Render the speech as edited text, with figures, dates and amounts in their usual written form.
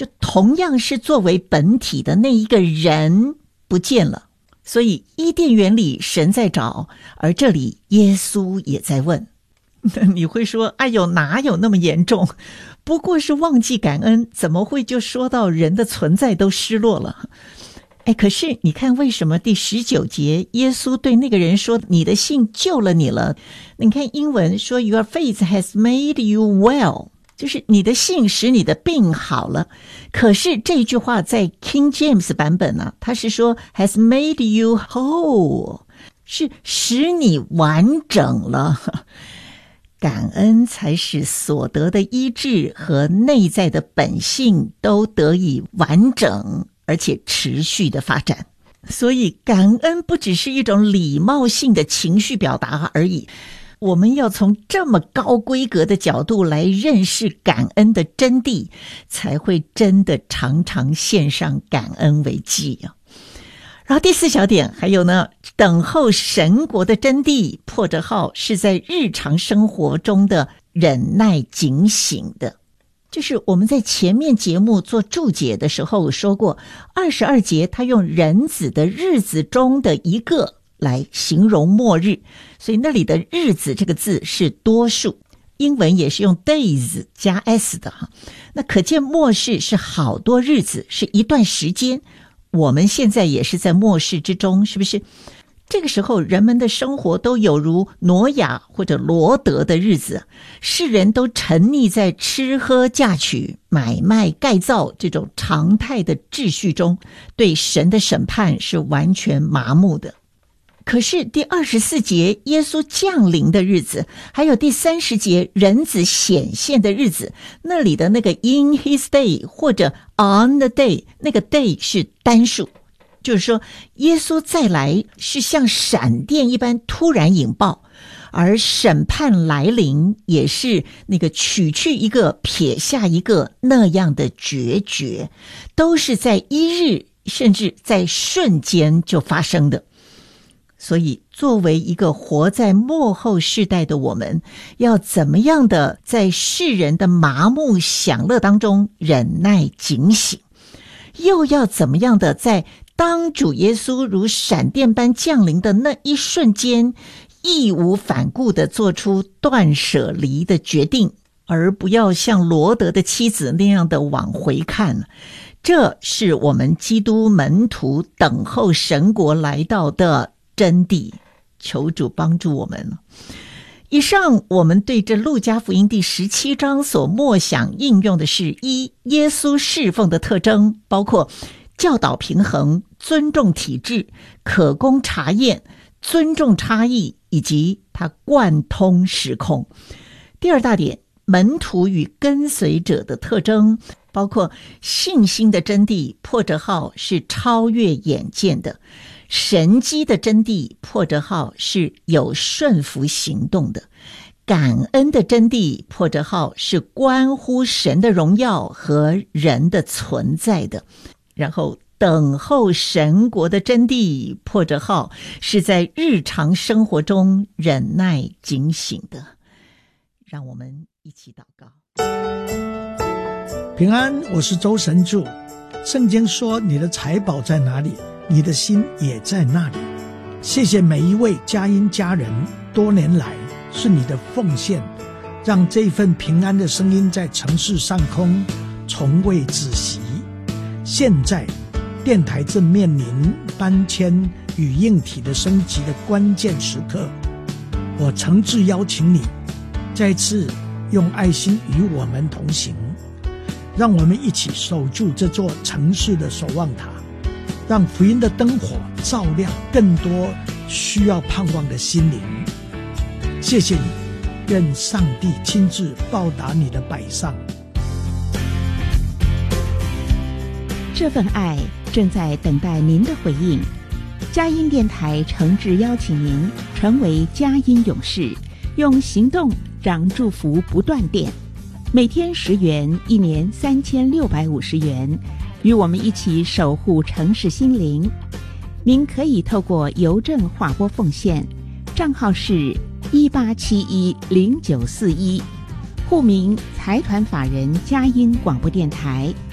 就同样是作为本体的那一个人不见了。所以伊甸园里神在找，而这里耶稣也在问。你会说，哎呦，哪有那么严重？不过是忘记感恩，怎么会就说到人的存在都失落了？可是你看，为什么第19节耶稣对那个人说，你的信救了你了？你看英文说 Your faith has made you well， 就是你的信使你的病好了。可是这句话在 King James 版本呢，它是说 has made you whole， 是使你完整了。感恩才使所得的医治和内在的本性都得以完整而且持续的发展。所以感恩不只是一种礼貌性的情绪表达而已，我们要从这么高规格的角度来认识感恩的真谛，才会真的常常献上感恩为祭啊。然后第4小点还有呢，等候神国的真谛，破折号是在日常生活中的忍耐警醒的。就是我们在前面节目做注解的时候说过，22节他用人子的日子中的一个来形容末日，所以那里的日子这个字是多数，英文也是用 days 加 s 的哈。那可见末世是好多日子，是一段时间。我们现在也是在末世之中，是不是？这个时候人们的生活都有如挪亚或者罗德的日子，世人都沉溺在吃喝嫁娶、买卖盖造这种常态的秩序中，对神的审判是完全麻木的。可是第24节耶稣降临的日子，还有第30节人子显现的日子，那里的那个 in his day 或者 on the day， 那个 day 是单数，就是说耶稣再来是像闪电一般突然引爆，而审判来临也是那个取去一个撇下一个那样的决绝，都是在一日甚至在瞬间就发生的。所以作为一个活在末后世代的我们，要怎么样的在世人的麻木享乐当中忍耐警醒，又要怎么样的在当主耶稣如闪电般降临的那一瞬间，义无反顾地做出断舍离的决定，而不要像罗德的妻子那样的往回看。这是我们基督门徒等候神国来到的真谛，求主帮助我们。以上我们对这路加福音第17章所默想应用的是：一、耶稣侍奉的特征，包括教导平衡、尊重体制、可供查验、尊重差异，以及他贯通时空。第二大点，门徒与跟随者的特征，包括信心的真谛，破折号是超越眼见的；神迹的真谛，破折号是有顺服行动的；感恩的真谛，破折号是关乎神的荣耀和人的存在的；然后等候神国的真谛，破折号是在日常生活中忍耐警醒的。让我们一起祷告。 平安，我是周神助。圣经说，你的财宝在哪里，你的心也在那里。谢谢每一位佳音家人，多年来是你的奉献，让这份平安的声音在城市上空从未止息。现在电台正面临搬迁与硬体的升级的关键时刻，我诚挚邀请你再次用爱心与我们同行，让我们一起守住这座城市的守望塔，让福音的灯火照亮更多需要盼望的心灵。谢谢你，愿上帝亲自报答你的百上。 这份爱正在等待您的回应。佳音电台诚挚邀请您成为佳音勇士，用行动让祝福不断电。每天10元，一年3650元，与我们一起守护城市心灵。您可以透过邮政划拨奉献，账号是18710941，户名财团法人佳音广播电台。